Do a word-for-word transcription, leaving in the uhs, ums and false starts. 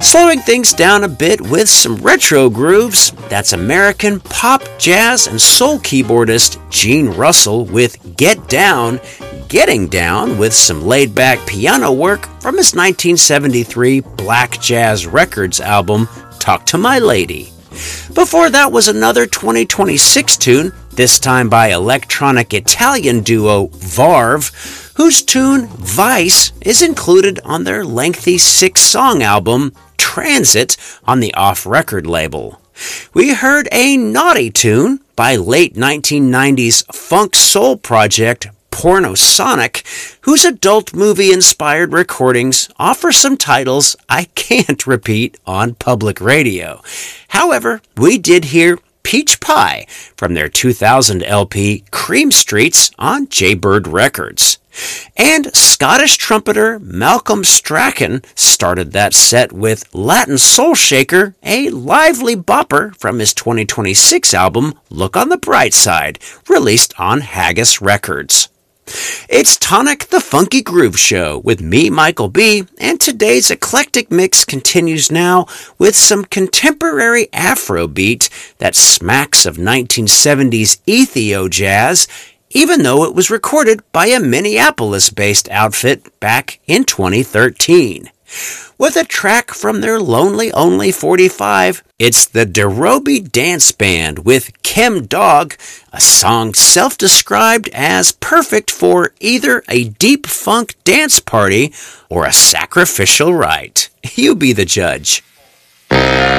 Slowing things down a bit with some retro grooves, that's American pop, jazz, and soul keyboardist Gene Russell with Get Down, getting down with some laid-back piano work from his nineteen seventy-three Black Jazz Records album, Talk to My Lady. Before that was another twenty twenty-six tune, this time by electronic Italian duo Varve, whose tune Vice is included on their lengthy six-song album Transit on the off-record label. We heard a naughty tune by late nineteen nineties funk soul project Pornosonic, whose adult movie-inspired recordings offer some titles I can't repeat on public radio. However, we did hear Peach Pie from their two thousand L P Cream Streets on Jaybird Records. And Scottish trumpeter Malcolm Strachan started that set with Latin Soul Shaker, a lively bopper from his twenty twenty-six album Look on the Bright Side, released on Haggis Records. It's Tonic the Funky Groove Show with me, Michael B., and today's eclectic mix continues now with some contemporary Afrobeat that smacks of nineteen seventies Ethio jazz, even though it was recorded by a Minneapolis-based outfit back in twenty thirteen. With a track from their Lonely Only forty-five, it's the Derobi Dance Band with Chem Dog, a song self-described as perfect for either a deep funk dance party or a sacrificial rite. You be the judge.